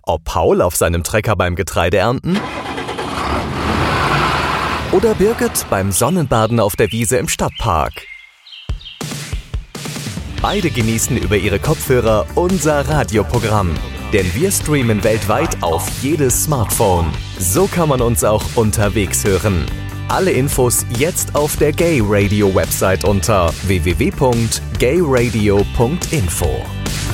Ob Paul auf seinem Trecker beim Getreideernten oder Birgit beim Sonnenbaden auf der Wiese im Stadtpark. Beide genießen über ihre Kopfhörer unser Radioprogramm. Denn wir streamen weltweit auf jedes Smartphone. So kann man uns auch unterwegs hören. Alle Infos jetzt auf der Gay Radio Website unter www.gayradio.info.